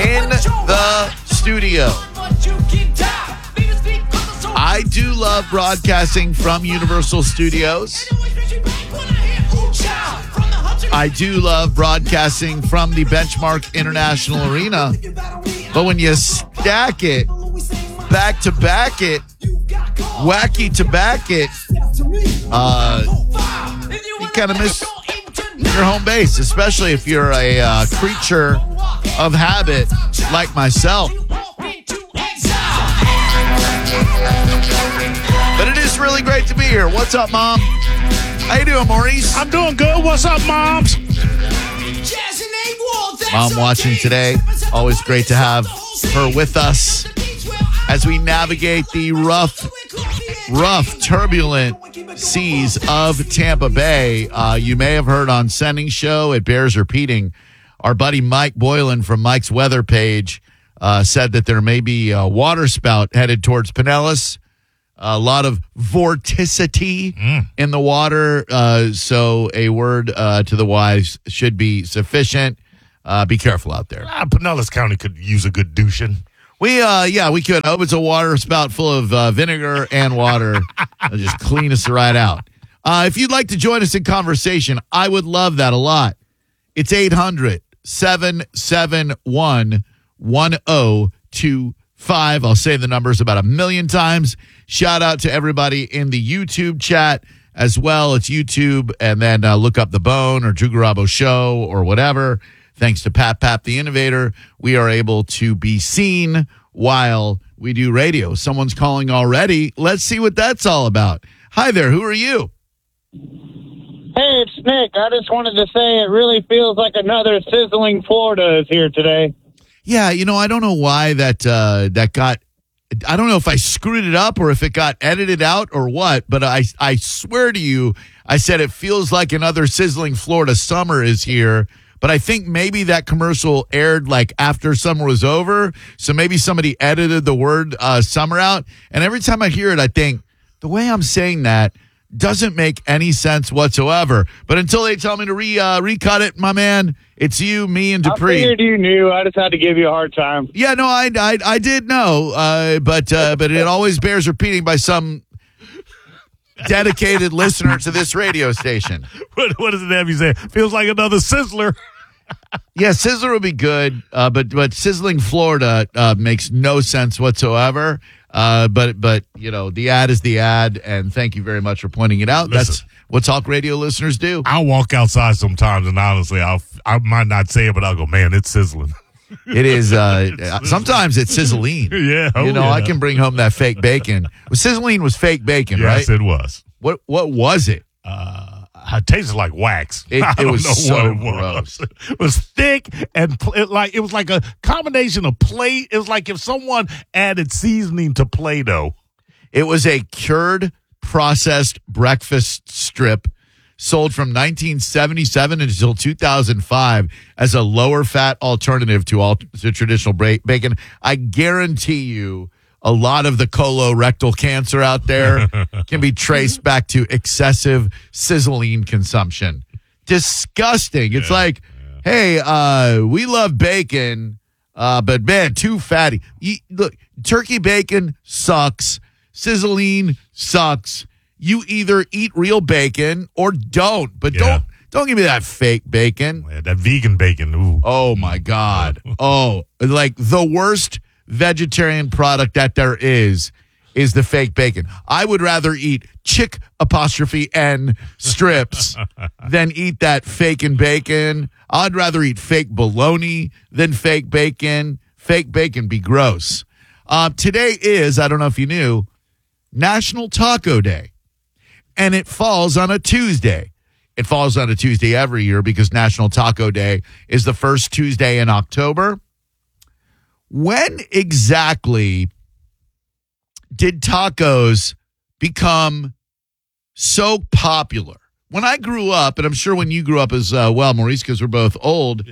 in the studio. I do love broadcasting from Universal Studios. I do love broadcasting from the Benchmark International Arena. But when you stack it, back to back it, wacky to back it, you kind of miss your home base, especially if you're a creature of habit like myself. But it is really great to be here. What's up, Mom? How you doing, Maurice? I'm doing good. What's up, Moms? Mom watching today. Always great to have her with us as we navigate the rough, turbulent seas of Tampa Bay. You may have heard on Sending Show, it bears repeating, our buddy Mike Boylan from Mike's Weather page said that there may be a water spout headed towards Pinellas. A lot of vorticity in the water, so a word to the wise should be sufficient. Be careful out there. Pinellas County could use a good douching. We could. I hope it's a water spout full of vinegar and water. It'll just clean us right out. If you'd like to join us in conversation, I would love that a lot. It's 800-771-1025. I'll say the numbers about 1 million times. Shout out to everybody in the YouTube chat as well. It's YouTube, and then look up The Bone or Drew Garabo Show or whatever. Thanks to Pat the Innovator, we are able to be seen while we do radio. Someone's calling already. Let's see what that's all about. Hi there. Who are you? Hey, it's Nick. I just wanted to say it really feels like another sizzling Florida is here today. Yeah, I don't know why that got. I don't know if I screwed it up or if it got edited out or what, but I swear to you, I said it feels like another sizzling Florida summer is here. But I think maybe that commercial aired like after summer was over, so maybe somebody edited the word summer out. And every time I hear it, I think the way I'm saying that doesn't make any sense whatsoever. But until they tell me to recut it, my man, it's you, me, and Dupree. I figured you knew. I just had to give you a hard time. Yeah, no, I did know, but it always bears repeating by some dedicated listener to this radio station. What does it have you say? Feels like another sizzler. Yeah, sizzler would be good, but sizzling Florida makes no sense whatsoever. But the ad is the ad, and thank you very much for pointing it out. Listen, that's what talk radio listeners do. I'll walk outside sometimes, and honestly, I might not say it, but I'll go, man, it's sizzling. It is. Sometimes it's sizzling. Yeah, I can bring home that fake bacon. Sizzling was fake bacon, right? Yes, it was. What was it? It tasted like wax. It was so gross. It was thick and it was like a combination of Play. It was like if someone added seasoning to Play-Doh. It was a cured, processed breakfast strip sold from 1977 until 2005 as a lower fat alternative to traditional bacon. I guarantee you, a lot of the colorectal cancer out there can be traced back to excessive sizzling consumption. Disgusting. It's hey, we love bacon, but man, too fatty. Look, turkey bacon sucks. Sizzling sucks. You either eat real bacon or don't, but don't give me that fake bacon. Yeah, that vegan bacon. Ooh. Oh my God. Like the worst vegetarian product that there is the fake bacon. I would rather eat chick_N strips than eat that fake and bacon. I'd rather eat fake bologna than fake bacon. Fake bacon be gross. Today is, I don't know if you knew, National Taco Day. And it falls on a Tuesday. It falls on a Tuesday every year because National Taco Day is the first Tuesday in October. When exactly did tacos become so popular? When I grew up, and I'm sure when you grew up as well, Maurice, because we're both old,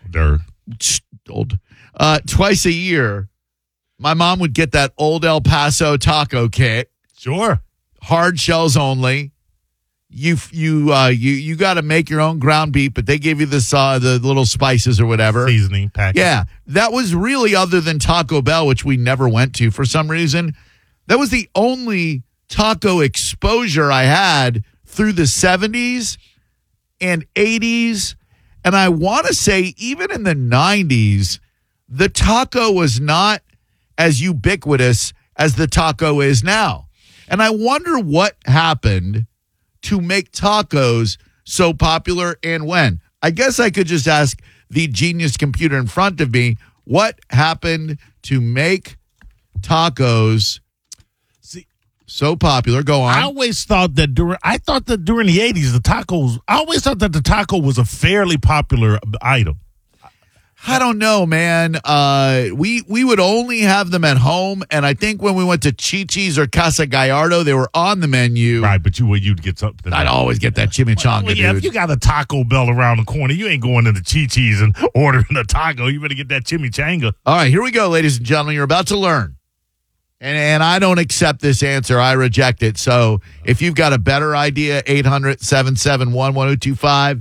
twice a year, my mom would get that old El Paso taco kit. Sure. Hard shells only. you got to make your own ground beef, but they give you the little spices or whatever. Seasoning package. Yeah, that was really, other than Taco Bell, which we never went to for some reason, that was the only taco exposure I had through the 70s and 80s. And I want to say even in the 90s, the taco was not as ubiquitous as the taco is now. And I wonder what happened to make tacos so popular and when. I guess I could just ask the genius computer in front of me, what happened to make tacos so popular? Go on. I always thought that during the 80s, I always thought that the taco was a fairly popular item. I don't know, man. We would only have them at home, and I think when we went to Chi-Chi's or Casa Gallardo, they were on the menu. Right, but you'd get something. I'd always get that chimichanga, well, yeah, dude. if you got a Taco Bell around the corner, you ain't going into Chi-Chi's and ordering a taco. You better get that chimichanga. All right, here we go, ladies and gentlemen. You're about to learn. And I don't accept this answer. I reject it. So if you've got a better idea, 800-771-1025.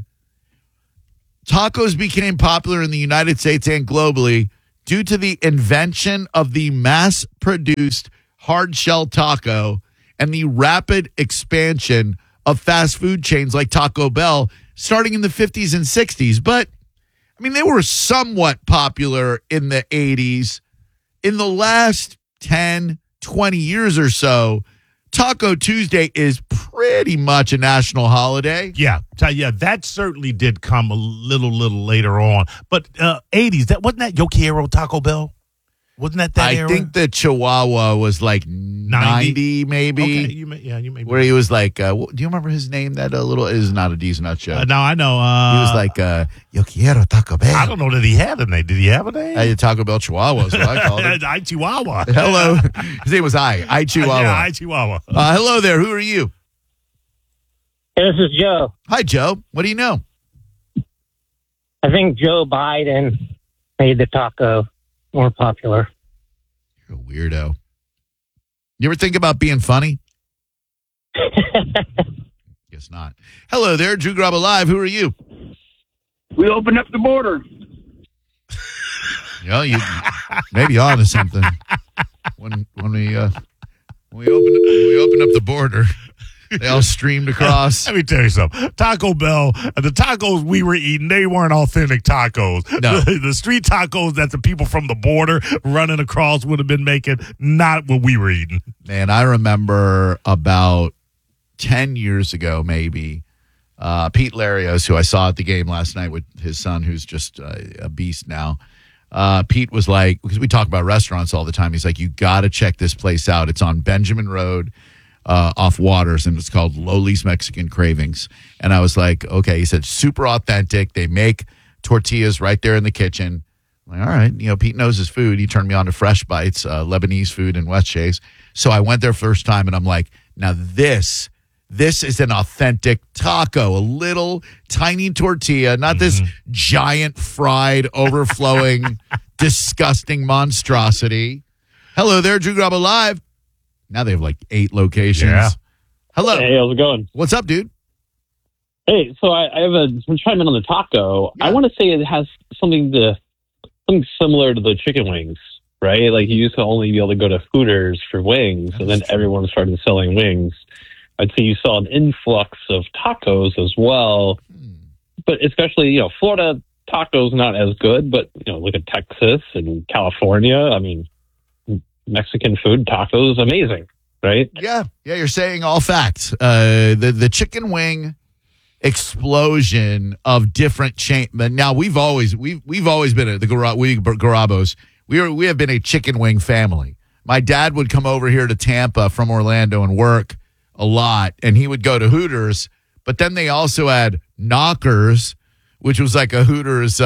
Tacos became popular in the United States and globally due to the invention of the mass-produced hard-shell taco and the rapid expansion of fast food chains like Taco Bell starting in the 50s and 60s. But, I mean, they were somewhat popular in the 80s. In the last 10, 20 years or so, Taco Tuesday is pretty much a national holiday. Yeah, that certainly did come a little later on. But 80s, wasn't that Yo Quiero Taco Bell? Wasn't that era? I think the Chihuahua was like 90 maybe. Okay, you may be where he was like, do you remember his name? That little is not a D's Nut Show. No, I know. He was like, Yo Quiero Taco Bell. I don't know that he had a name. Did he have a name? Taco Bell Chihuahua is what I called it. I Chihuahua. Hello. His name was I Chihuahua. Yeah, I Chihuahua. Hello there. Who are you? Hey, this is Joe. Hi, Joe. What do you know? I think Joe Biden made the taco more popular. You're a weirdo. You ever think about being funny? Guess not. Hello there, Drew Grabo Live. Who are you? We opened up the border. You maybe on to something. When we opened up the border, they all streamed across. Let me tell you something. Taco Bell, the tacos we were eating, they weren't authentic tacos. No. The street tacos that the people from the border running across would have been making, not what we were eating. Man, I remember about 10 years ago, maybe, Pete Larios, who I saw at the game last night with his son, who's just a beast now. Pete was like, because we talk about restaurants all the time, he's like, you got to check this place out. It's on Benjamin Road. Off Waters, and it's called Loli's Mexican Cravings. And I was like, okay. He said, super authentic. They make tortillas right there in the kitchen. I'm like, all right. Pete knows his food. He turned me on to Fresh Bites, Lebanese food in West Chase. So I went there first time, and I'm like, now this is an authentic taco. A little tiny tortilla, not this giant fried, overflowing, disgusting monstrosity. Hello there, Drew Grabo Live. Now they have like 8 locations. Yeah. Hello. Hey, how's it going? What's up, dude? Hey, so I have I'm chiming in on the taco. Yeah. I want to say it has something similar to the chicken wings, right? Like you used to only be able to go to Hooters for wings, and then everyone started selling wings. I'd say you saw an influx of tacos as well, but especially Florida tacos not as good, but look at Texas and California. I mean, Mexican food, tacos, amazing, right? Yeah, you're saying all facts. The chicken wing explosion of different chain. But now we've always been at the Garabos. We have been a chicken wing family. My dad would come over here to Tampa from Orlando and work a lot, and he would go to Hooters. But then they also had Knockers, which was like a Hooters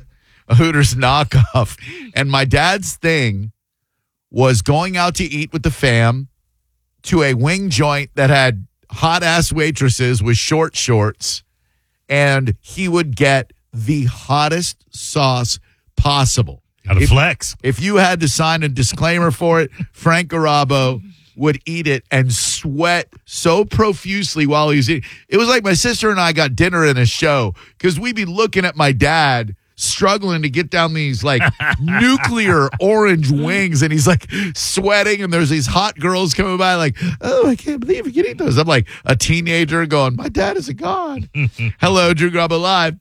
knockoff. And my dad's thing was going out to eat with the fam to a wing joint that had hot-ass waitresses with short shorts, and he would get the hottest sauce possible. Got to flex. If you had to sign a disclaimer for it, Frank Garabo, would eat it and sweat so profusely while he was eating. It was like my sister and I got dinner in a show because we'd be looking at my dad struggling to get down these like nuclear orange wings, and he's like sweating, and there's these hot girls coming by like, oh, I can't believe you can eat those. I'm like a teenager going, my dad is a god. Hello, Drew Garabo Live.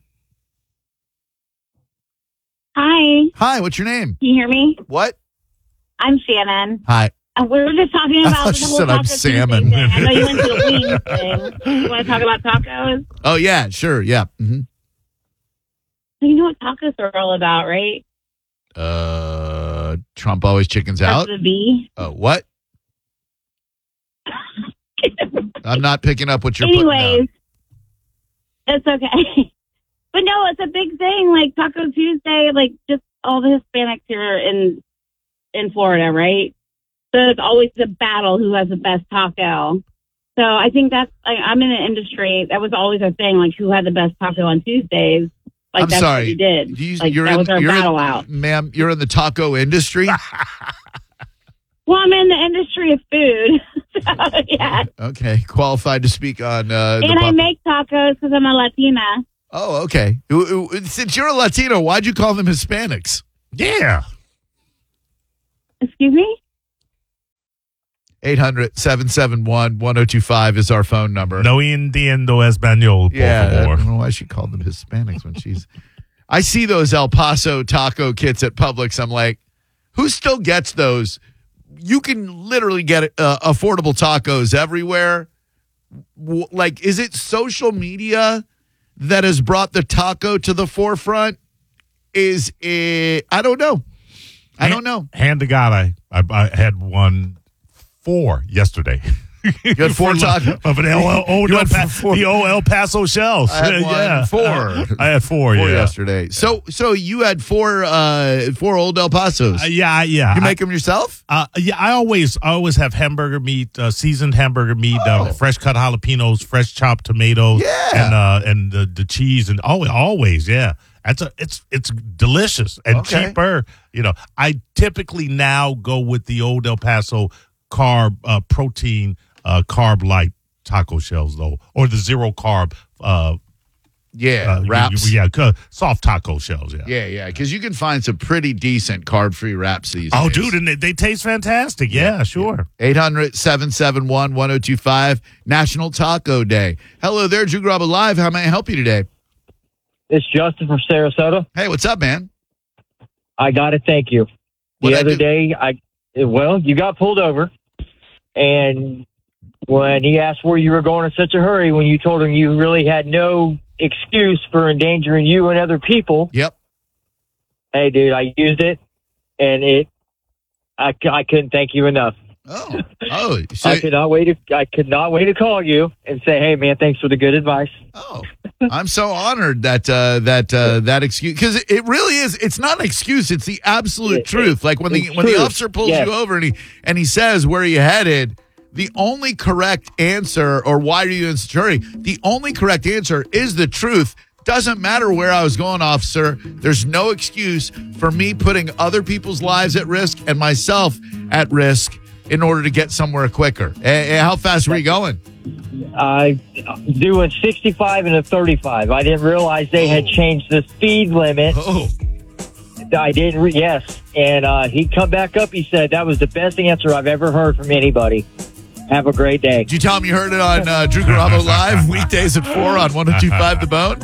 Hi, what's your name? can you hear me? What? I'm Shannon. Hi. We were just talking I about thought the you whole said I'm Taco Tuesday salmon. thing. I know you went to the wings thing. You want to talk about tacos? Oh yeah, sure, yeah. You know what tacos are all about, right? Trump always chickens That's out. the B. What? I'm not picking up what you're putting Anyways, down. it's okay. But no, it's a big thing. Like Taco Tuesday, like just all the Hispanics here in Florida, right? So it's always a battle who has the best taco. So I think that's, I'm in the industry. That was always our thing, like who had the best taco on Tuesdays. Like I'm that's sorry. what we did. Like that was our battle out. Ma'am, you're in the taco industry? Well, I'm in the industry of food. So, yeah. Okay, qualified to speak on And I make tacos because I'm a Latina. Oh, okay. Since you're a Latino, why'd you call them Hispanics? Yeah. Excuse me? 800-771-1025 is our phone number. No entiendo español, por Yeah, I favor. don't know why she called them Hispanics when she's... I see those El Paso taco kits at Publix. I'm like, who still gets those? You can literally get affordable tacos everywhere. Like, is it social media that has brought the taco to the forefront? Is it... I don't know. I don't know. Hand to God, I had 4 yesterday. You had 4 tacos? Of an the old El Paso shells. I had 4. I had 4, 4 yeah. yesterday. So you had 4 old El Pasos. Yeah. You make them yourself? Yeah, I always have hamburger meat, seasoned hamburger meat, fresh cut jalapenos, fresh chopped tomatoes, and the cheese, and always, yeah. It's delicious and cheaper. You know, I typically now go with the old El Paso protein carb light taco shells though, or the zero carb wraps. Soft taco shells. Yeah, because you can find some pretty decent carb-free wraps these days. Oh, dude, and they taste fantastic. Yeah, sure. 800-771-1025, National Taco Day. Hello there, Drew Garabo Live. How may I help you today? It's Justin from Sarasota. Hey, what's up, man? I got to thank you. The other day, you got pulled over, and when he asked where you were going in such a hurry, when you told him you really had no excuse for endangering you and other people. Yep. Hey, dude, I used it, and I couldn't thank you enough. So I could not wait to call you and say, hey, man, thanks for the good advice. I'm so honored that excuse, because it really is. It's not an excuse. It's the absolute truth. Like when the officer pulls you over and he says, where are you headed? The only correct answer, or why are you in such a hurry? The only correct answer is the truth. Doesn't matter where I was going, officer. There's no excuse for me putting other people's lives at risk and myself at risk in order to get somewhere quicker. How fast were you going? Doing 65 and a 35. I didn't realize they had changed the speed limit. I didn't. Yes. And he come back up. He said, that was the best answer I've ever heard from anybody. Have a great day. Did you tell him you heard it on Drew Garabo Live, weekdays at 4 on 102.5 The Bone?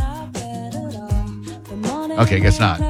Okay, guess not.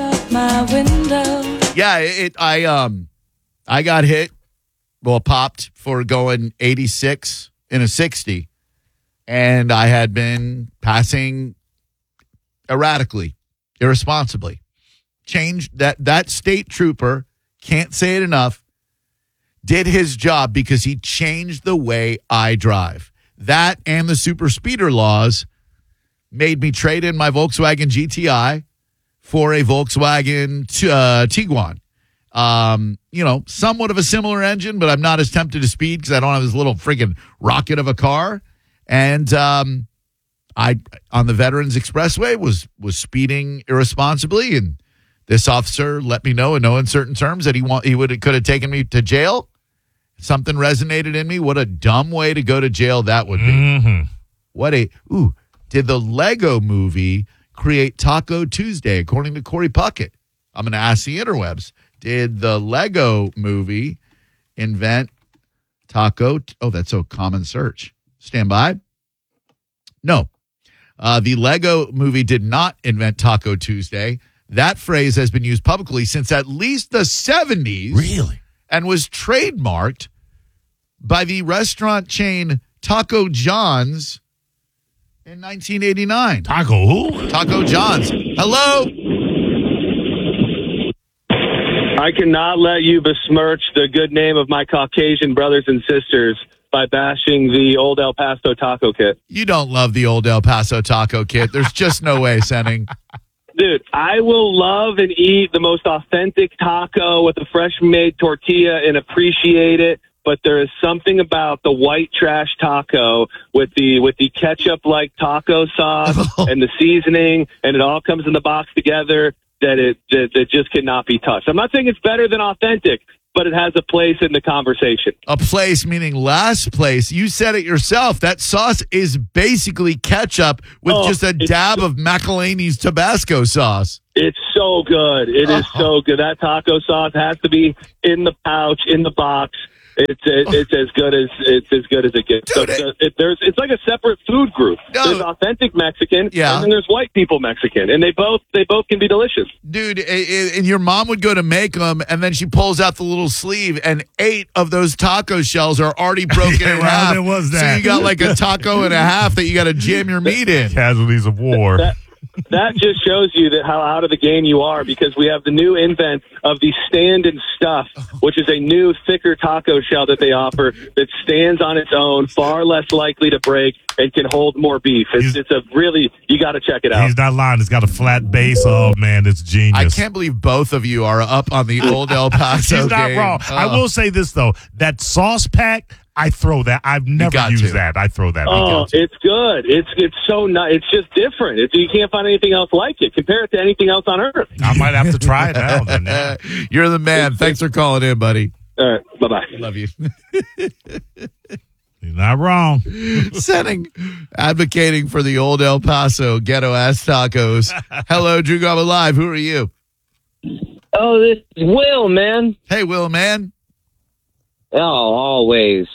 Yeah, I got hit. Well, popped for going 86 in a 60, and I had been passing erratically, irresponsibly. Changed that state trooper, can't say it enough, did his job because he changed the way I drive. That and the super speeder laws made me trade in my Volkswagen GTI for a Volkswagen Tiguan. Somewhat of a similar engine, but I'm not as tempted to speed because I don't have this little friggin' rocket of a car. And I, on the Veterans Expressway, was speeding irresponsibly, and this officer let me know in no uncertain terms that he could have taken me to jail. Something resonated in me. What a dumb way to go to jail that would be. Mm-hmm. Did the Lego movie create Taco Tuesday, according to Corey Puckett? I'm going to ask the interwebs. Did the Lego movie invent taco? That's a common search. Stand by. No. The Lego movie did not invent Taco Tuesday. That phrase has been used publicly since at least the 70s. Really? And was trademarked by the restaurant chain Taco John's in 1989. Taco who? Taco John's. Hello? I cannot let you besmirch the good name of my Caucasian brothers and sisters by bashing the old El Paso taco kit. You don't love the old El Paso taco kit. There's just no way, Senning. Dude, I will love and eat the most authentic taco with a fresh made tortilla and appreciate it. But there is something about the white trash taco with the ketchup like taco sauce and the seasoning, and it all comes in the box together that just cannot be touched. I'm not saying it's better than authentic, but it has a place in the conversation. A place meaning last place. You said it yourself. That sauce is basically ketchup with just a dab of McElhaney's Tabasco sauce. It's so good. It is so good. That taco sauce has to be in the pouch, in the box. It's as good as it gets. Dude, It's like a separate food group. No. There's authentic Mexican, Yeah. and then there's white people Mexican, and they both can be delicious. Dude, and your mom would go to make them, and then she pulls out the little sleeve, and 8 of those taco shells are already broken in half. There was that. So you got like a taco and a half that you got to jam your meat in. Casualties of war. That just shows you that how out of the game you are, because we have the new invent of the stand and stuff, which is a new thicker taco shell that they offer that stands on its own, far less likely to break, and can hold more beef. It's a really, you got to check it out. He's not lying. It's got a flat base. Oh, man, it's genius. I can't believe both of you are up on the old El Paso He's not game. wrong. I will say this, though. That sauce pack, I throw that. I've never used that. I throw that. Oh, it's good. It's so nice. It's just different. You can't find anything else like it. Compare it to anything else on earth. I might have to try it now. Then, yeah. You're the man. Thanks for calling in, buddy. All right. Bye-bye. Love you. He's not wrong. Senning, advocating for the old El Paso ghetto-ass tacos. Hello, Drew Garbo Live. Who are you? Oh, this is Will, man. Hey, Will, man. Oh, always.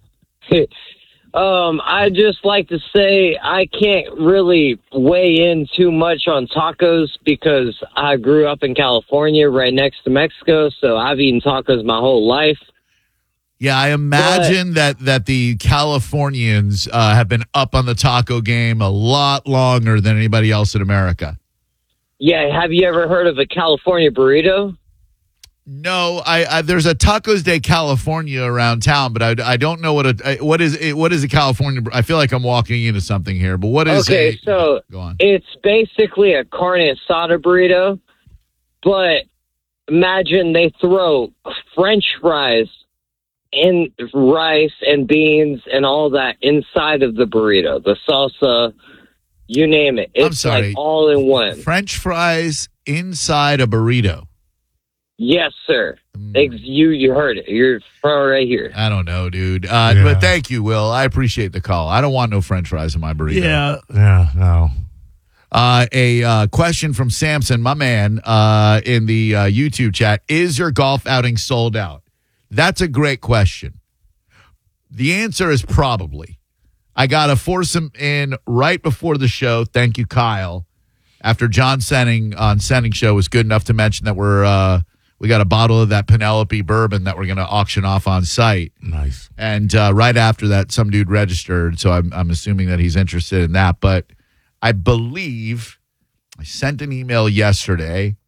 I just like to say I can't really weigh in too much on tacos because I grew up in California right next to Mexico, so I've eaten tacos my whole life. Yeah, I imagine that the Californians have been up on the taco game a lot longer than anybody else in America. Yeah, have you ever heard of a California burrito? No, I there's a Tacos de California around town, but I don't know what is a California. I feel like I'm walking into something here, but what is okay? So go on. It's basically a carne asada burrito, but imagine they throw French fries and rice and beans and all that inside of the burrito, the salsa, you name it. It's like all in one. French fries inside a burrito. Yes, sir. You heard it. You're right here. I don't know, dude. But thank you, Will. I appreciate the call. I don't want no French fries in my burrito. Yeah, no. A question from Samson, my man, in the YouTube chat. Is your golf outing sold out? That's a great question. The answer is probably. I got a foursome in right before the show. Thank you, Kyle. After John Senning on Senning Show was good enough to mention that we got a bottle of that Penelope bourbon that we're going to auction off on site. Nice. And right after that, some dude registered, so I'm assuming that he's interested in that. But I believe I sent an email yesterday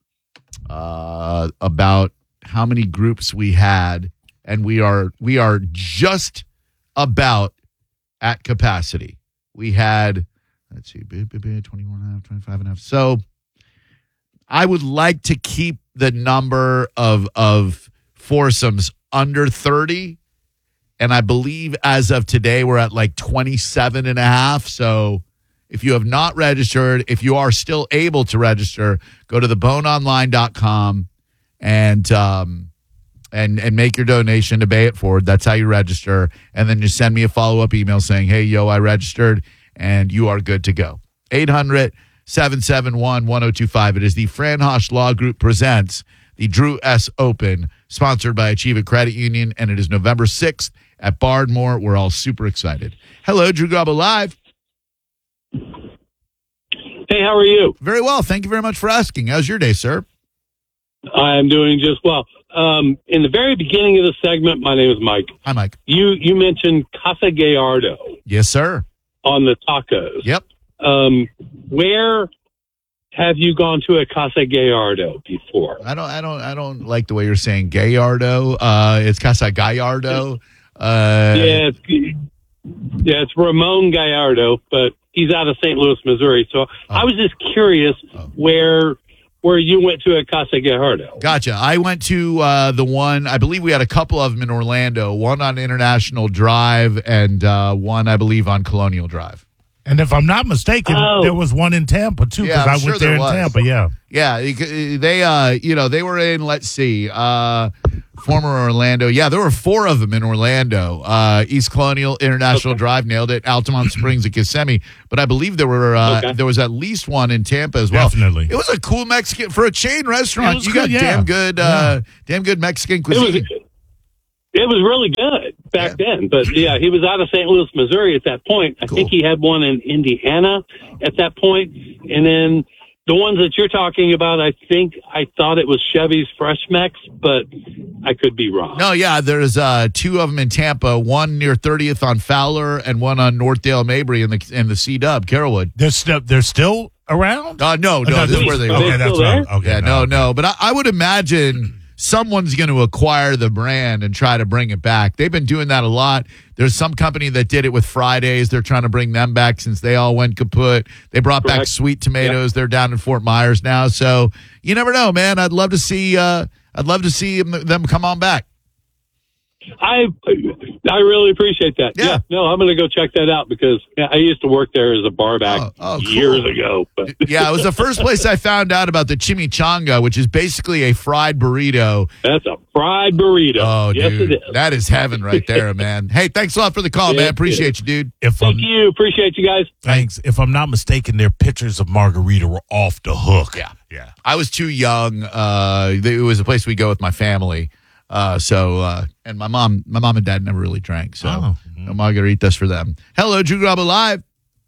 about how many groups we had, and we are just about at capacity. We had, let's see, 21.5, 25.5. So I would like to keep the number of foursomes under 30. And I believe as of today, we're at like 27.5. So if you have not registered, if you are still able to register, go to theboneonline.com and and make your donation to Bay It Forward. That's how you register. And then just send me a follow-up email saying, hey, yo, I registered, and you are good to go. 800-771-1025. It is the Fran Hosch Law Group presents the Drew S. Open, sponsored by Achieve It Credit Union, and it is November 6th at Bardmore. We're all super excited. Hello, Drew Garabo Live. Hey, how are you? Very well. Thank you very much for asking. How's your day, sir? I'm doing just well. In the very beginning of the segment, my name is Mike. Hi, Mike. You mentioned Casa Gallardo Yes, sir. on the tacos. Yep. Where have you gone to a Casa Gallardo before? I don't like the way you're saying Gallardo. It's Casa Gallardo. It's Ramon Gallardo, but he's out of St. Louis, Missouri. So I was just curious where you went to a Casa Gallardo. Gotcha. I went to the one, I believe we had a couple of them in Orlando, one on International Drive and one, I believe, on Colonial Drive. And if I'm not mistaken, there was one in Tampa, too, because Yeah, I I'm went sure there in there was. Tampa, yeah. Yeah, they were in, let's see, former Orlando. Yeah, there were 4 of them in Orlando. East Colonial, International Drive, nailed it. Altamont Springs and Kissimmee. But I believe there was at least one in Tampa as well. Definitely. It was a cool Mexican, for a chain restaurant. was You good, got yeah. damn good Mexican cuisine. It was really good back then. But, yeah, he was out of St. Louis, Missouri at that point. I think he had one in Indiana at that point. And then the ones that you're talking about, I thought it was Chevy's Fresh Mex, but I could be wrong. No, yeah, there's 2 of them in Tampa, one near 30th on Fowler and one on Northdale Mabry in the C-Dub, Carrollwood. They're still around? No, this is where they Okay, are. that's still right. Okay, Yeah, no. But I would imagine someone's going to acquire the brand and try to bring it back. They've been doing that a lot. There's some company that did it with Fridays. They're trying to bring them back since they all went kaput. They brought back Sweet Tomatoes. They're down in Fort Myers now. So you never know, man. I'd love to see them come on back. I really appreciate that. Yeah. No, I'm going to go check that out because I used to work there as a bar back cool. years ago. But Yeah, it was the first place I found out about the chimichanga, which is basically a fried burrito. that's a fried burrito. Oh, yes, dude, it is. that is heaven right there, man. Hey, thanks a lot for the call, Yeah, man. it Appreciate you, dude. Thank you. Appreciate you guys. Thanks. If I'm not mistaken, their pictures of margarita were off the hook. Yeah. Yeah. I was too young. It was a place we go with my family. And my mom and dad never really drank, so no margaritas for them. Hello, Drew Garabo Live.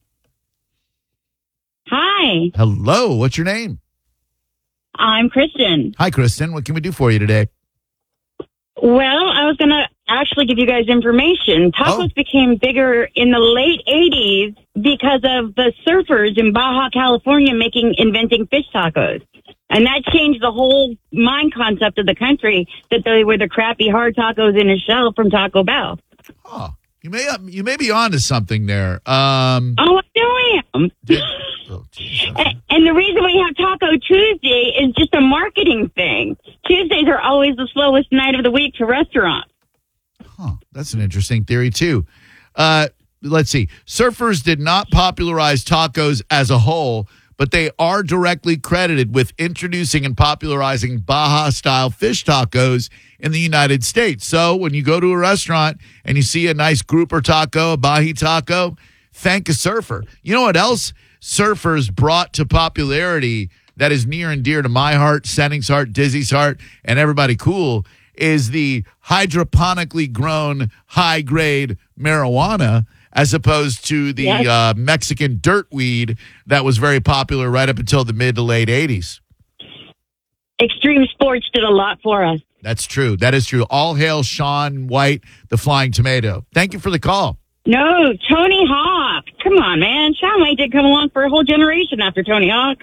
Hi, Hello, what's your name? I'm Kristen. Hi, Kristen. What can we do for you today? Well, I was going to actually give you guys information. Tacos became bigger in the late 80s because of the surfers in Baja California inventing fish tacos. And that changed the whole mind concept of the country, that they were the crappy hard tacos in a shell from Taco Bell. Oh, you may be onto something there. Oh, I know I am. And the reason we have Taco Tuesday is just a marketing thing. Tuesdays are always the slowest night of the week for restaurants. That's an interesting theory, too. Let's see. Surfers did not popularize tacos as a whole, but they are directly credited with introducing and popularizing Baja-style fish tacos in the United States. So when you go to a restaurant and you see a nice grouper taco, a Baja taco, thank a surfer. You know what else surfers brought to popularity that is near and dear to my heart, Senning's heart, Dizzy's heart, and everybody cool, is the hydroponically grown high-grade marijuana, as opposed to the Mexican dirt weed that was very popular right up until the mid to late 80s. Extreme sports did a lot for us. That's true. That is true. All hail Sean White, the Flying Tomato. Thank you for the call. No, Tony Hawk. Come on, man. Sean White did come along for a whole generation after Tony Hawk.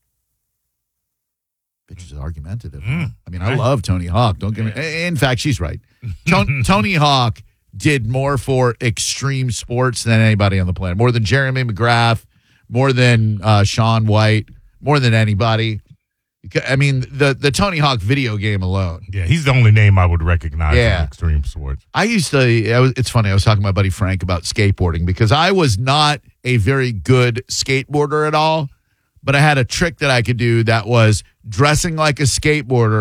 Bitch is argumentative. I mean, I love Tony Hawk. Don't get me. In fact, she's right. Tony Hawk did more for extreme sports than anybody on the planet. More than Jeremy McGrath, more than Sean White, more than anybody. I mean, the Tony Hawk video game alone. Yeah, he's the only name I would recognize in Yeah. extreme sports. It's funny, I was talking to my buddy Frank about skateboarding because I was not a very good skateboarder at all, but I had a trick that I could do that was dressing like a skateboarder,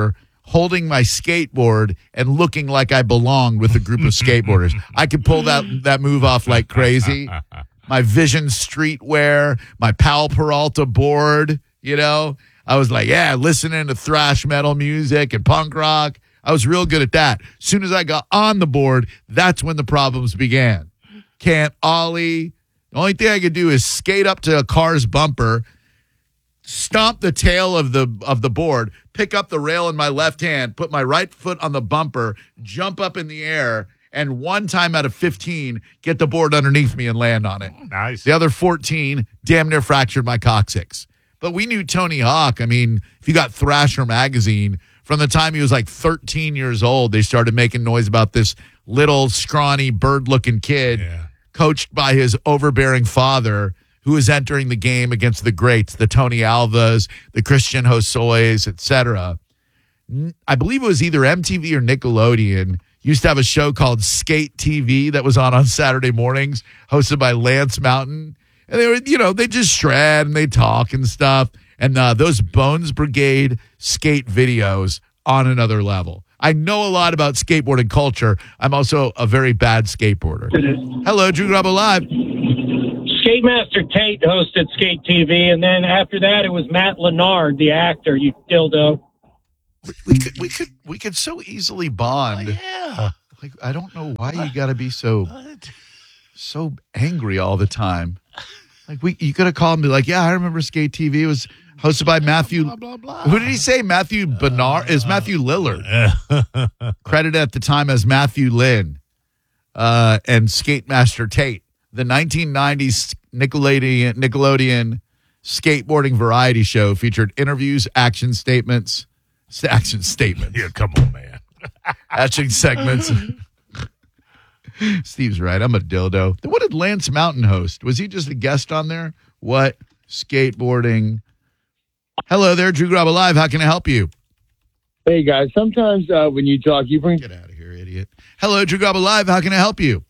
holding my skateboard and looking like I belonged with a group of skateboarders. I could pull that move off like crazy. My Vision streetwear, my Powell Peralta board, I was like, listening to thrash metal music and punk rock. I was real good at that. As soon as I got on the board, that's when the problems began. Can't ollie. The only thing I could do is skate up to a car's bumper, stomp the tail of the board, pick up the rail in my left hand, put my right foot on the bumper, jump up in the air, and one time out of 15, get the board underneath me and land on it. Nice. The other 14, damn near fractured my coccyx. But we knew Tony Hawk. I mean, if you got Thrasher magazine, from the time he was like 13 years old, they started making noise about this little, scrawny, bird-looking kid coached by his overbearing father who was entering the game against the greats, the Tony Alvas, the Christian Hosois, etc. I believe it was either MTV or Nickelodeon used to have a show called Skate TV that was on Saturday mornings, hosted by Lance Mountain. And they were, they just shred and they talk and stuff. And those Bones Brigade skate videos on another level. I know a lot about skateboarding culture. I'm also a very bad skateboarder. Hello, Drew Garabo Live. Skate Master Tate hosted Skate TV, and then after that, it was Matt Lennard, the actor. You dildo. We could so easily bond. Yeah. Like, I don't know why you got to be so angry all the time. Like you could have called and be like, I remember Skate TV. It was hosted by Matthew. Blah, blah, blah. Who did he say? Matthew Bernard is Matthew Lillard. Credited at the time as Matthew Lynn and Skate Master Tate. The 1990s Nickelodeon skateboarding variety show featured interviews, action statements. Yeah, come on, man. Action segments. Steve's right. I'm a dildo. What did Lance Mountain host? Was he just a guest on there? What? Skateboarding. Hello there, Drew Garabo Live. How can I help you? Hey, guys. Sometimes when you talk, you bring... Get out of here, idiot. Hello, Drew Garabo Live. How can I help you?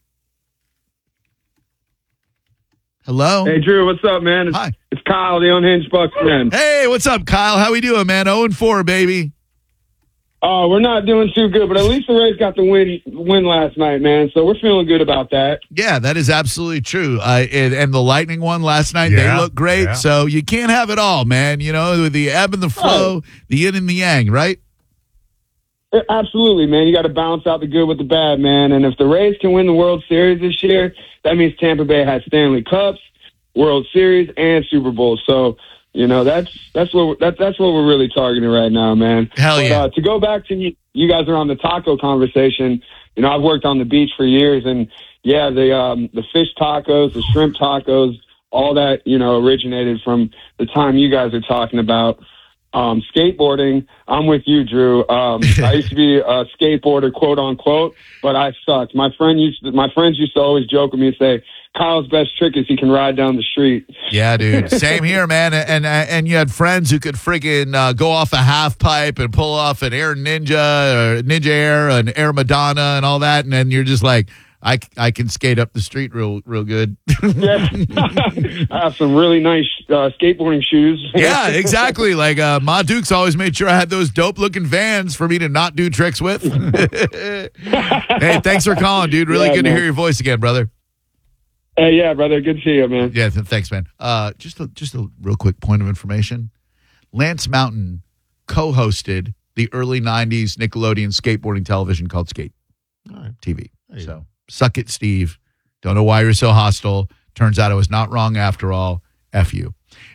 Hello? Hey, Drew. What's up, man? Hi. It's Kyle, the Unhinged Bucks fan. Hey, what's up, Kyle? How we doing, man? 0-4, baby. Oh, we're not doing too good, but at least the Rays got the win last night, man. So we're feeling good about that. Yeah, that is absolutely true. And the Lightning won last night. They look great. Yeah. So you can't have it all, man. With the ebb and the flow, the yin and the yang, right? Absolutely, man. You got to balance out the good with the bad, man. And if the Rays can win the World Series this year, that means Tampa Bay has Stanley Cups, World Series, and Super Bowl. So, that's what we're really targeting right now, man. Hell yeah. But, to go back to you guys are on the taco conversation. I've worked on the beach for years, and the fish tacos, the shrimp tacos, all that originated from the time you guys are talking about. Skateboarding, I'm with you, Drew. I used to be a skateboarder, quote unquote, but I sucked. My friends used to always joke with me and say, Kyle's best trick is he can ride down the street. Yeah, dude. Same here, man. And you had friends who could freaking go off a half pipe and pull off an Air Ninja or Ninja Air, an Air Madonna and all that. And then you're just like, I can skate up the street real good. Yeah. I have some really nice skateboarding shoes. Yeah, exactly. Like Ma Dukes always made sure I had those dope looking Vans for me to not do tricks with. Hey, thanks for calling, dude. Really good to hear your voice again, brother. Hey, yeah, brother. Good to see you, man. Yeah, thanks, man. Just a real quick point of information. Lance Mountain co-hosted the early 90s Nickelodeon skateboarding television called Skate TV. So suck it, Steve. Don't know why you're so hostile. Turns out I was not wrong after all. F you.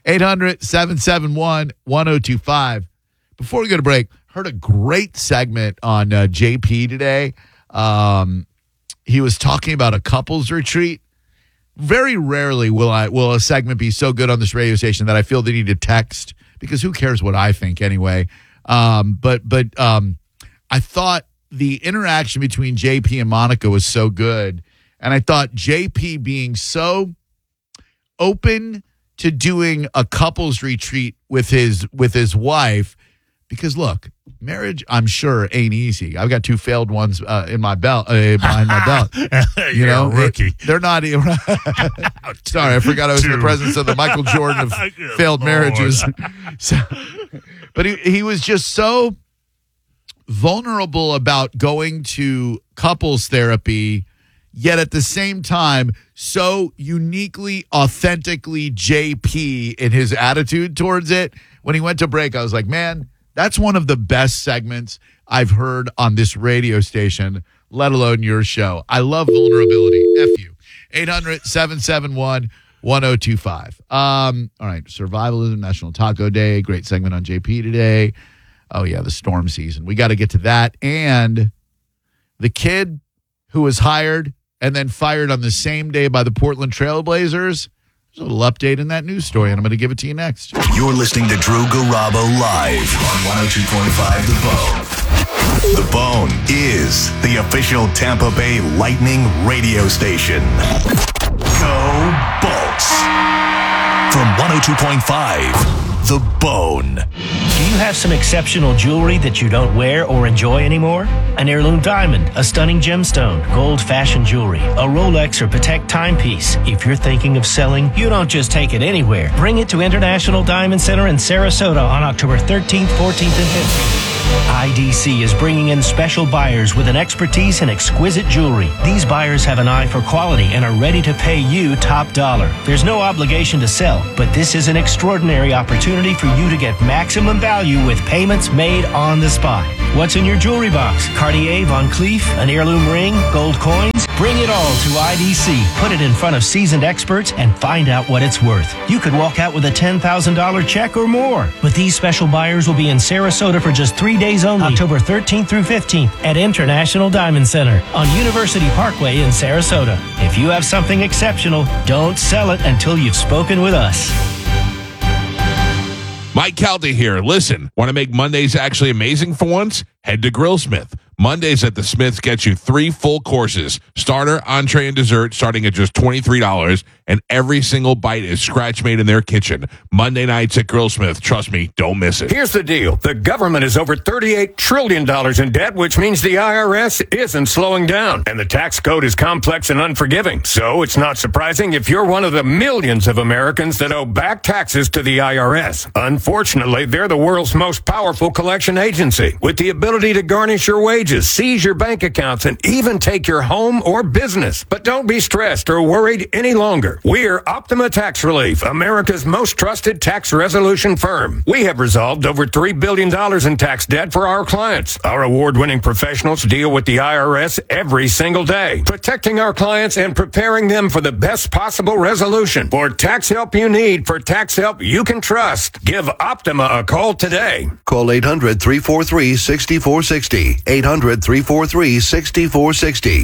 800-771-1025. Before we go to break, heard a great segment on JP today. He was talking about a couples retreat. Very rarely will a segment be so good on this radio station that I feel the need to text, because who cares what I think anyway. But I thought the interaction between JP and Monica was so good, and I thought JP being so open to doing a couples retreat with his wife, because look, marriage, I'm sure, ain't easy. I've got 2 failed ones in my belt, behind my belt. You're a rookie. They're not. Sorry, I forgot I was in the presence of the Michael Jordan of failed marriages. But he was just so vulnerable about going to couples therapy, yet at the same time, so uniquely, authentically JP in his attitude towards it. When he went to break, I was like, man, that's one of the best segments I've heard on this radio station, let alone your show. I love vulnerability. F you. 800-771-1025. All right. Survivalism, National Taco Day. Great segment on JP today. Oh, yeah, the storm season. We got to get to that. And the kid who was hired and then fired on the same day by the Portland Trailblazers. There's a little update in that news story, and I'm going to give it to you next. You're listening to Drew Garabo live on 102.5 The Bone. The Bone is the official Tampa Bay Lightning radio station. Go Bolts. From 102.5 The Bone. Do you have some exceptional jewelry that you don't wear or enjoy anymore? An heirloom diamond, a stunning gemstone, gold fashion jewelry, a Rolex or Patek timepiece. If you're thinking of selling, you don't just take it anywhere. Bring it to International Diamond Center in Sarasota on October 13th, 14th, and 15th. IDC is bringing in special buyers with an expertise in exquisite jewelry. These buyers have an eye for quality and are ready to pay you top dollar. There's no obligation to sell, but this is an extraordinary opportunity for you to get maximum value with payments made on the spot. What's in your jewelry box? Cartier, Van Cleef, an heirloom ring, gold coins? Bring it all to IDC. Put it in front of seasoned experts and find out what it's worth. You could walk out with a $10,000 check or more. But these special buyers will be in Sarasota for just 3 days only, October 13th through 15th at International Diamond Center on University Parkway in Sarasota. If you have something exceptional, don't sell it until you've spoken with us. Mike Calda here. Listen, want to make Mondays actually amazing for once? Head to Grillsmith. Mondays at the Smiths get you 3 full courses, starter, entree, and dessert, starting at just $23, and every single bite is scratch-made in their kitchen. Monday nights at Grillsmith. Trust me, don't miss it. Here's the deal. The government is over $38 trillion in debt, which means the IRS isn't slowing down, and the tax code is complex and unforgiving. So it's not surprising if you're one of the millions of Americans that owe back taxes to the IRS. Unfortunately, they're the world's most powerful collection agency, with the ability to garnish your wages, seize your bank accounts, and even take your home or business. But don't be stressed or worried any longer. We're Optima Tax Relief, America's most trusted tax resolution firm. We have resolved over $3 billion in tax debt for our clients. Our award-winning professionals deal with the IRS every single day, protecting our clients and preparing them for the best possible resolution. For tax help you need, for tax help you can trust, give Optima a call today. Call 800-343-6460. 800-343-6460.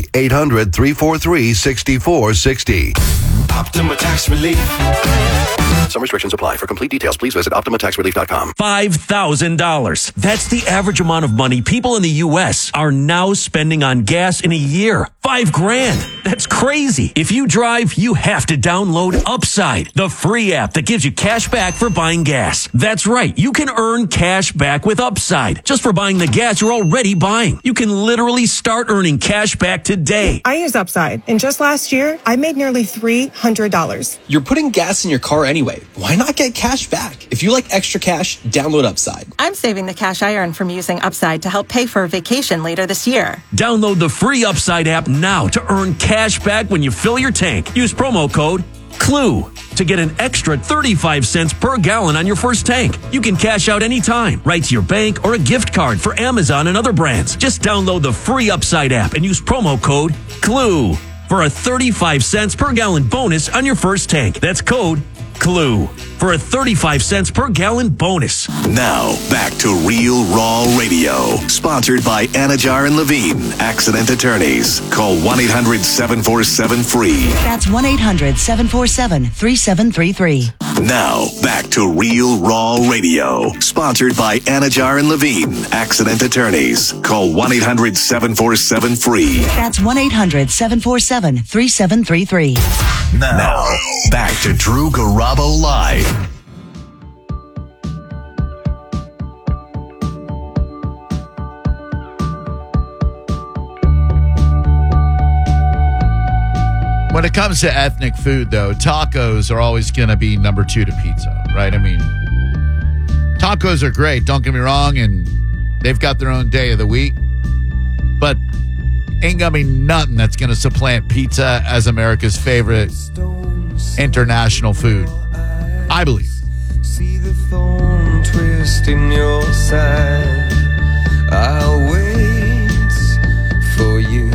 800-343-6460. Optima Tax Relief. Some restrictions apply. For complete details, please visit OptimaTaxRelief.com. $5,000. That's the average amount of money people in the U.S. are now spending on gas in a year. $5,000. That's crazy. If you drive, you have to download Upside, the free app that gives you cash back for buying gas. That's right. You can earn cash back with Upside just for buying the gas you're already buying. You can literally start earning cash back today. I use Upside, and just last year, I made nearly $300. You're putting gas in your car anyway. Why not get cash back? If you like extra cash, download Upside. I'm saving the cash I earn from using Upside to help pay for a vacation later this year. Download the free Upside app now to earn cash back when you fill your tank. Use promo code CLUE to get an extra 35 cents per gallon on your first tank. You can cash out anytime, right to your bank or a gift card for Amazon and other brands. Just download the free Upside app and use promo code CLUE for a 35 cents per gallon bonus on your first tank. That's code CLUE for a 35 cents per gallon bonus. Now, back to Real Raw Radio. Sponsored by Anajar and Levine, Accident Attorneys. Call 1-800-747-FREE. That's 1-800-747-3733. Now, back to Real Raw Radio. Sponsored by Anajar and Levine, Accident Attorneys. Call 1-800-747-FREE. That's 1-800-747-3733. Now, back to Drew Garabo Live. When it comes to ethnic food, though, tacos are always going to be number 2 to pizza, right? I mean, tacos are great, don't get me wrong, and They've got their own day of the week. But ain't gonna be nothing that's gonna supplant pizza as America's favorite international food. I believe. See the thorn twist in your side. I'll wait for you.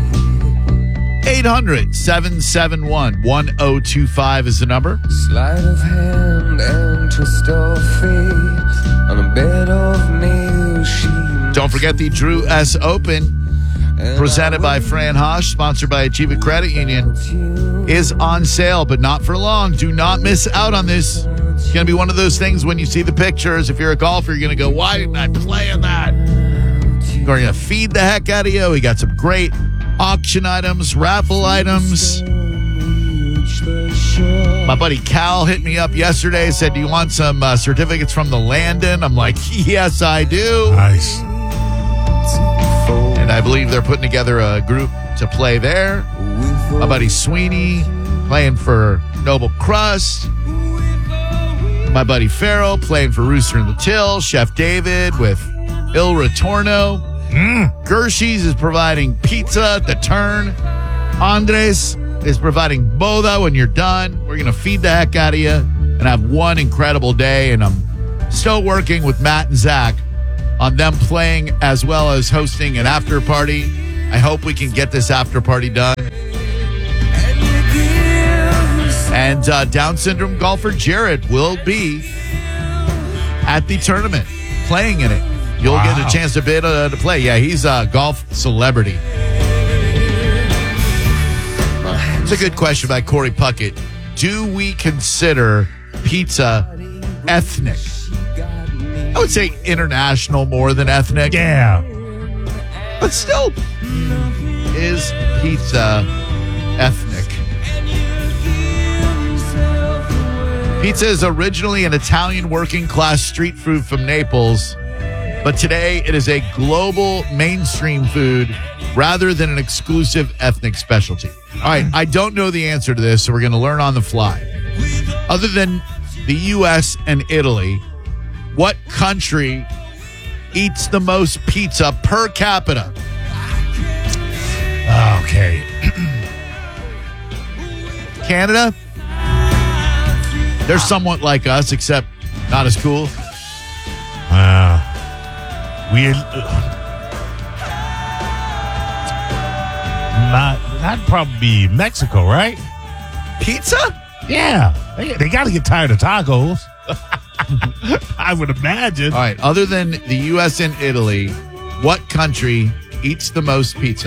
800-771-1025 is the number. Sleight of hand and twist of fate on a bed of nails. Don't forget the Drew S. Open, presented by Fran Hosch, sponsored by Achievement Credit Union, is on sale, but not for long. Do not miss out on this. It's going to be one of those things when you see the pictures. If you're a golfer, you're going to go, why didn't I play in that? We're going to feed the heck out of you. We got some great auction items, raffle items. My buddy Cal hit me up yesterday, said, do you want some certificates from the Landon? I'm like, yes, I do. Nice. And I believe they're putting together a group to play there. My buddy Sweeney playing for Noble Crust. My buddy Farrell playing for Rooster and the Till. Chef David with Il Ritorno. Gershie's is providing pizza at the turn. Andres is providing boda when you're done. We're going to feed the heck out of you and have one incredible day. And I'm still working with Matt and Zach on them playing as well as hosting an after party. I hope we can get this after party done. And Down syndrome golfer Jared will be at the tournament playing in it. You'll get a chance to bid to play. Yeah, he's a golf celebrity. It's a good question by Corey Puckett. Do we consider pizza ethnic? I would say international more than ethnic. Yeah. But still, is pizza ethnic? Pizza is originally an Italian working class street food from Naples, but today it is a global mainstream food rather than an exclusive ethnic specialty. All right, I don't know the answer to this, so we're going to learn on the fly. Other than the U.S. and Italy, what country eats the most pizza per capita? Okay. Canada? They're somewhat like us, except not as cool. That'd probably be Mexico, right? Pizza? Yeah. They got to get tired of tacos. I would imagine. All right. Other than the U.S. and Italy, what country eats the most pizza?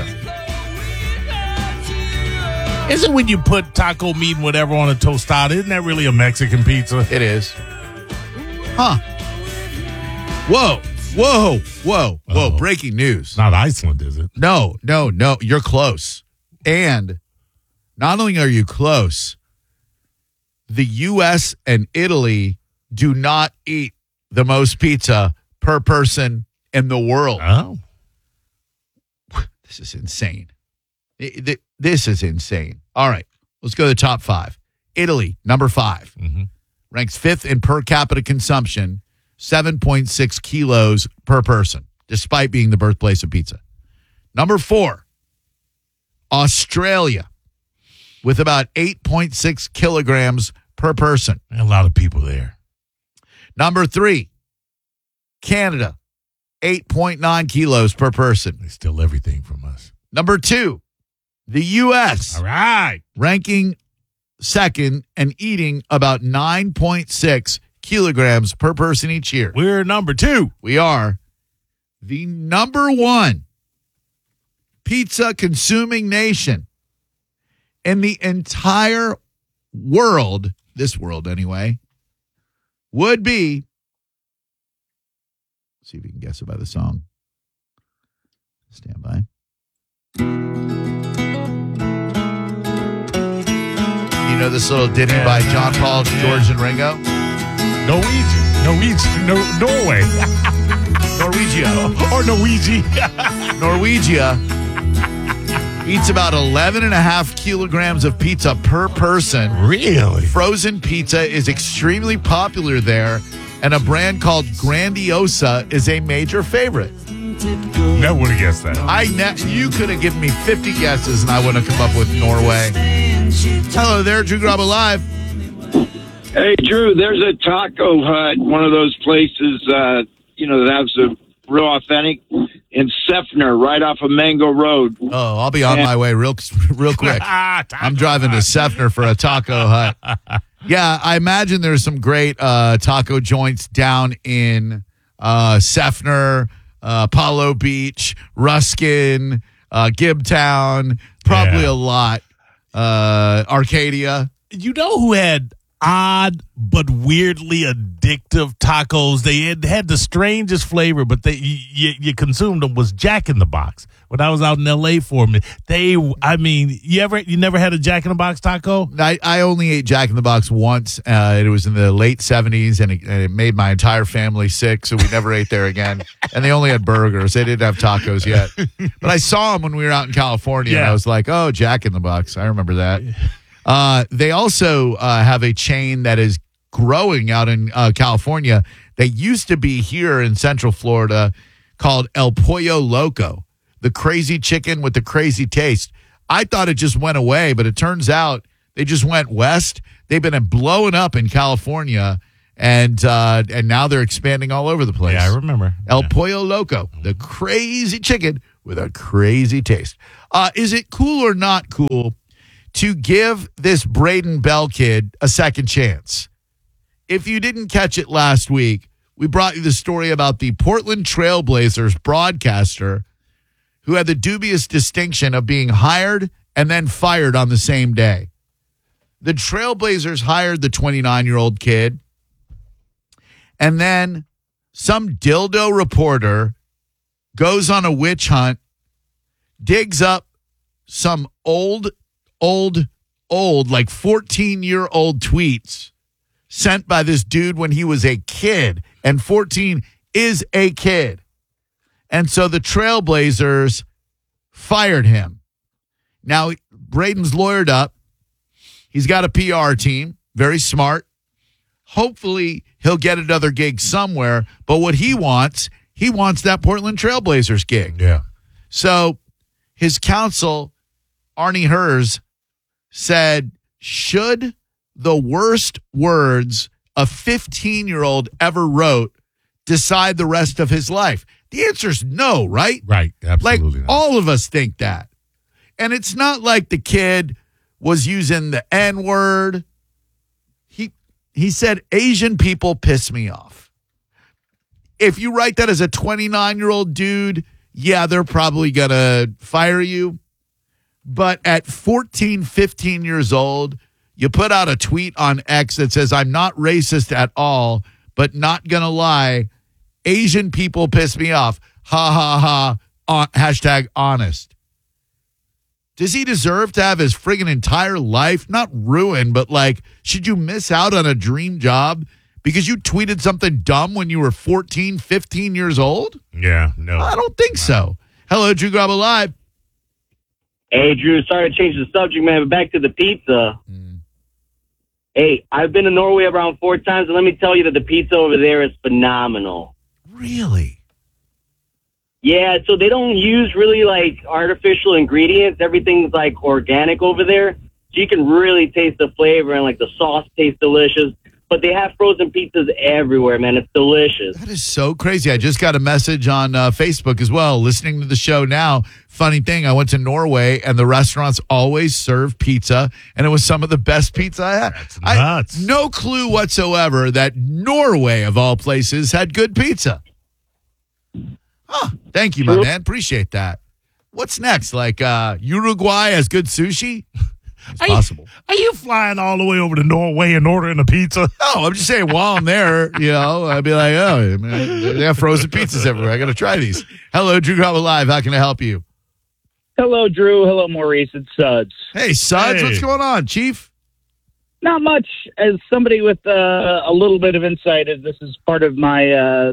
Isn't when you put taco meat and whatever on a tostada, isn't that really a Mexican pizza? It is. Huh. Whoa. Breaking news. Not Iceland, is it? No. You're close. And not only are you close, the U.S. and Italy do not eat the most pizza per person in the world. Oh. This is insane. This is insane. All right, let's go to the top 5. Italy, number 5. Ranks 5th in per capita consumption, 7.6 kilos per person, despite being the birthplace of pizza. Number 4, Australia, with about 8.6 kilograms per person. A lot of people there. Number 3, Canada, 8.9 kilos per person. They steal everything from us. Number 2, the U.S. All right. Ranking 2nd and eating about 9.6 kilograms per person each year. We're number 2. We are the number 1 pizza consuming nation in the entire world, this world anyway, would be, see if you can guess it by the song. Stand by. You know this little ditty by John Paul, George, and Ringo? Norway. Norwegia. Or Norwegia. Norwegia eats about 11.5 kilograms of pizza per person. Really? Frozen pizza is extremely popular there, and a brand called Grandiosa is a major favorite. Never would have guessed that. You could have given me 50 guesses, and I wouldn't have come up with Norway. Hello there, Drew Garabo Live. Hey, Drew, there's a Taco Hut, one of those places, that has a real authentic in Seffner, right off of Mango Road. Oh, I'll be on my way real quick. I'm driving to Seffner for a Taco Hut. Yeah, I imagine there's some great taco joints down in Seffner, Apollo Beach, Ruskin, Gibtown, probably a lot. Arcadia. You know who had odd but weirdly addictive tacos? They had the strangest flavor, but you consumed them. Was Jack in the Box. When I was out in L.A. for me, you never had a Jack in the Box taco? I only ate Jack in the Box once. It was in the late 70s, and it made my entire family sick, so we never ate there again. And they only had burgers. They didn't have tacos yet. But I saw them when we were out in California, and I was like, oh, Jack in the Box. I remember that. They also have a chain that is growing out in California. They used to be here in Central Florida called El Pollo Loco, the crazy chicken with the crazy taste. I thought it just went away, but it turns out they just went west. They've been blowing up in California, and now they're expanding all over the place. Yeah, I remember. El Pollo Loco, the crazy chicken with a crazy taste. Is it cool or not cool to give this Braden Bell kid a second chance? If you didn't catch it last week, we brought you the story about the Portland Trailblazers broadcaster who had the dubious distinction of being hired and then fired on the same day. The Trailblazers hired the 29-year-old kid, and then some dildo reporter goes on a witch hunt, digs up some old, like 14-year-old tweets sent by this dude when he was a kid, and 14 is a kid. And so the Trailblazers fired him. Now, Braden's lawyered up. He's got a PR team, very smart. Hopefully, he'll get another gig somewhere. But what he wants that Portland Trailblazers gig. Yeah. So his counsel, Arnie Herz, said, should the worst words a 15-year-old ever wrote decide the rest of his life? The answer is no, right? Right, absolutely. Like, all of us think that. And it's not like the kid was using the N-word. He said, Asian people piss me off. If you write that as a 29-year-old dude, yeah, they're probably going to fire you. But at 14, 15 years old, you put out a tweet on X that says, I'm not racist at all, but not going to lie, Asian people piss me off. Ha, ha, ha. Hashtag honest. Does he deserve to have his friggin' entire life, not ruined, but like, should you miss out on a dream job because you tweeted something dumb when you were 14, 15 years old? Yeah, no. I don't think so. Hello, Drew Garabo Live. Hey, Drew, sorry to change the subject, man, but back to the pizza. Hey, I've been to Norway around 4 times, and let me tell you that the pizza over there is phenomenal. Really? Yeah, so they don't use really, like, artificial ingredients. Everything's, like, organic over there. So you can really taste the flavor, and, like, the sauce tastes delicious. But they have frozen pizzas everywhere, man. It's delicious. That is so crazy. I just got a message on Facebook as well, listening to the show now. Funny thing, I went to Norway, and the restaurants always serve pizza, and it was some of the best pizza I had. That's nuts. No clue whatsoever that Norway, of all places, had good pizza. Huh. Thank you, my man. Appreciate that. What's next? Like Uruguay has good sushi? It's possible. Are you flying all the way over to Norway and ordering a pizza? No, I'm just saying while I'm there, I'd be like, oh, man, they have frozen pizzas everywhere. I got to try these. Hello, Drew Garabo Live. How can I help you? Hello, Drew. Hello, Maurice. It's Suds. Hey, Suds. What's going on, Chief? Not much. As somebody with a little bit of insight, as this is part of my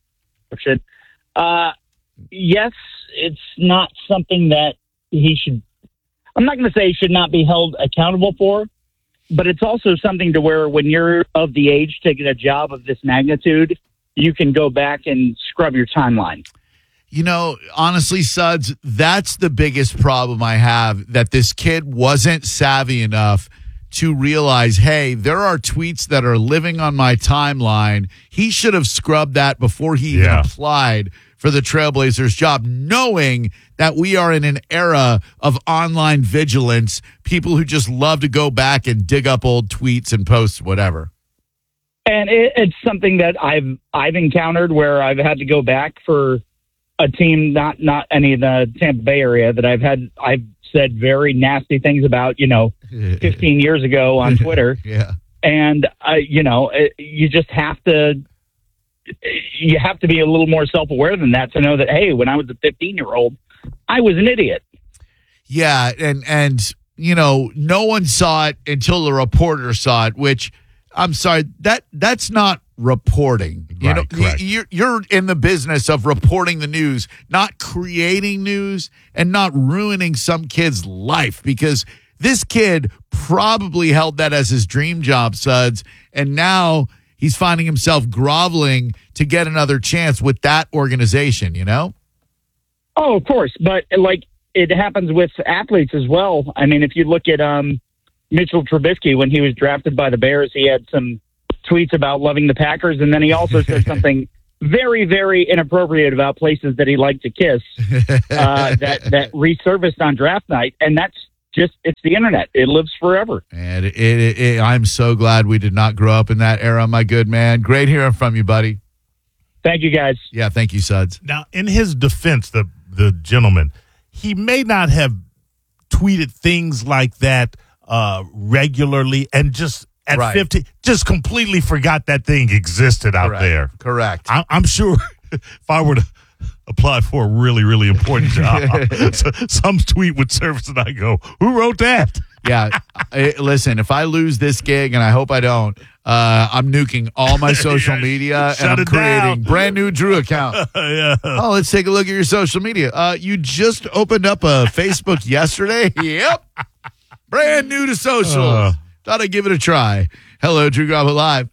yes, it's not something that he should. I'm not going to say he should not be held accountable for, but it's also something to where when you're of the age to get a job of this magnitude, you can go back and scrub your timeline. You know, honestly, Suds, that's the biggest problem I have, that this kid wasn't savvy enough to realize, hey, there are tweets that are living on my timeline. He should have scrubbed that before he even applied for the Trailblazers job, knowing that we are in an era of online vigilance, people who just love to go back and dig up old tweets and posts, whatever. And it's something that I've encountered where I've had to go back for a team, not any of the Tampa Bay area, that I've said very nasty things about, 15 years ago on Twitter. Yeah. And, you just have to be a little more self-aware than that to know that, hey, when I was a 15-year-old, I was an idiot. Yeah. And no one saw it until the reporter saw it, which I'm sorry, that's not reporting. You're in the business of reporting the news, not creating news and not ruining some kid's life, because this kid probably held that as his dream job, Suds, and now he's finding himself groveling to get another chance with that organization, Oh, of course. But it happens with athletes as well. I mean, if you look at Mitchell Trubisky, when he was drafted by the Bears, he had some tweets about loving the Packers, and then he also said something very, very inappropriate about places that he liked to kiss that resurfaced on draft night, and that's just, it's the internet. It lives forever. And I'm so glad we did not grow up in that era, my good man. Great hearing from you, buddy. Thank you, guys. Yeah, thank you, Suds. Now, in his defense, the gentleman, he may not have tweeted things like that regularly, and just at 50, just completely forgot that thing existed out there. Correct. I'm sure if I were to apply for a really, really important job, some tweet would surface and I go, who wrote that? Yeah. Listen, if I lose this gig, and I hope I don't, I'm nuking all my social media, and I'm creating brand new Drew account. Oh, let's take a look at your social media. You just opened up a Facebook yesterday? Yep. Brand new to social. Thought I'd give it a try. Hello, Drew Garabo Live.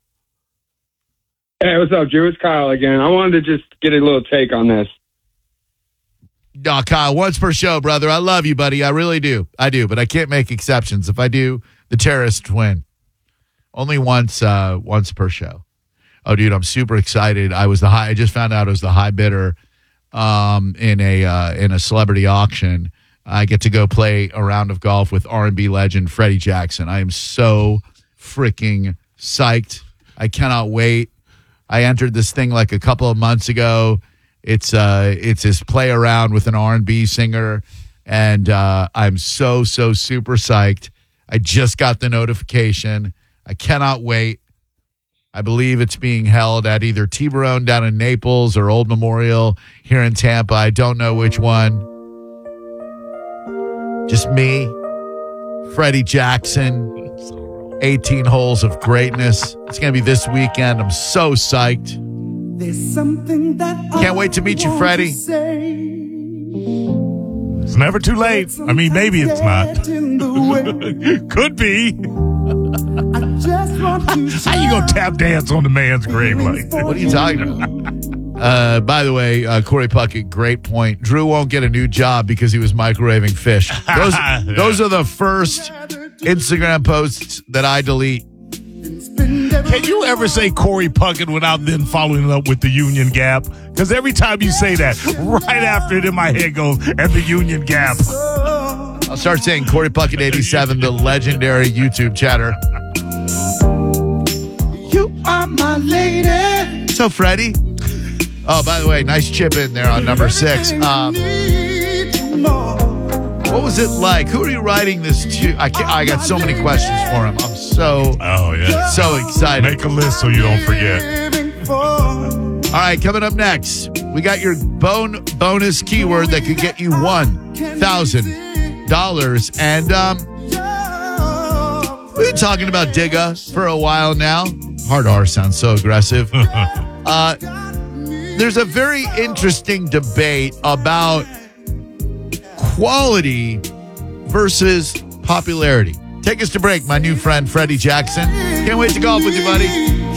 Hey, what's up, Drew? It's Kyle again. I wanted to just get a little take on this. No, Kyle, once per show, brother. I love you, buddy. I really do. I do, but I can't make exceptions. If I do, the terrorists win. Only once per show. Oh, dude, I'm super excited. I just found out I was the high bidder in a celebrity auction. I get to go play a round of golf with R&B legend Freddie Jackson. I am so freaking psyched. I cannot wait. I entered this thing like a couple of months ago. It's his play around with an R&B singer, and I'm so super psyched. I just got the notification. I cannot wait. I believe it's being held at either T-Barone down in Naples or Old Memorial here in Tampa. I don't know which one. Just me, Freddie Jackson, 18 holes of greatness. It's going to be this weekend. I'm so psyched. There's something that can't wait to meet you, Freddie. It's never too late. I mean, maybe it's not. Could be. How you gonna tap dance on the man's grave like that? What are you talking about? By the way, Corey Puckett, great point. Drew won't get a new job because he was microwaving fish. Those are the first Instagram posts that I delete. Can you ever say Corey Puckett without then following it up with the Union Gap? Because every time you say that, right after it in my head goes, and the Union Gap. I'll start saying Corey Puckett 87, the legendary YouTube chatter. You are my lady. So, Freddie. Oh, by the way, nice chip in there on number 6. What was it like? Who are you writing this to? I got so many questions for him. I'm so excited. Make a list so you don't forget. All right, coming up next, we got your bonus keyword that could get you $1,000. And we've been talking about Digga for a while now. Hard R sounds so aggressive. There's a very interesting debate about quality versus popularity. Take us to break, my new friend, Freddie Jackson. Can't wait to golf with you, buddy.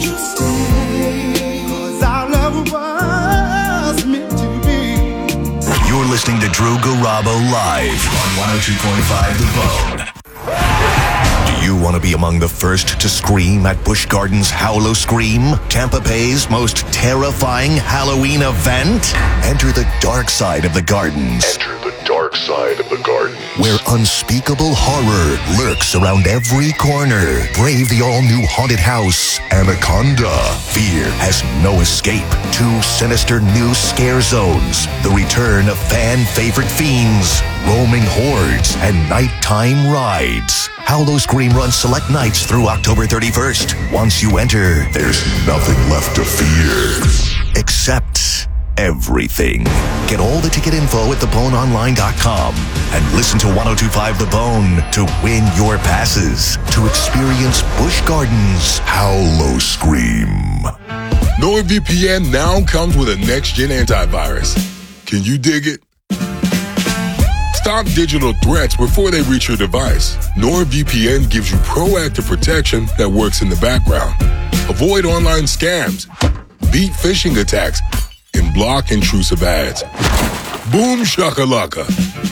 'Cause our love was meant to be. You're listening to Drew Garabo live on 102.5 The Bone. Do you want to be among the first to scream at Busch Gardens Howlo Scream, Tampa Bay's most terrifying Halloween event? Enter the dark side of the gardens. Enter the dark side of the garden, where unspeakable horror lurks around every corner. Brave the all-new haunted house, Anaconda. Fear has no escape. 2 sinister new scare zones. The return of fan-favorite fiends, roaming hordes, and nighttime rides. Howlo Scream runs select nights through October 31st. Once you enter, there's nothing left to fear. Except everything. Get all the ticket info at theboneonline.com and listen to 102.5 The Bone to win your passes to experience Busch Gardens Howlo Scream. NordVPN now comes with a next-gen antivirus. Can you dig it? Stop digital threats before they reach your device. NordVPN gives you proactive protection that works in the background. Avoid online scams, beat phishing attacks, and block intrusive ads. Boom shakalaka.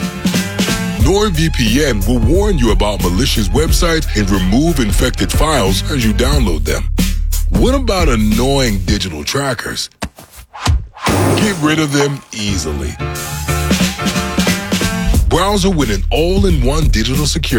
NordVPN will warn you about malicious websites and remove infected files as you download them. What about annoying digital trackers? Get rid of them easily. Browser with an all-in-one digital security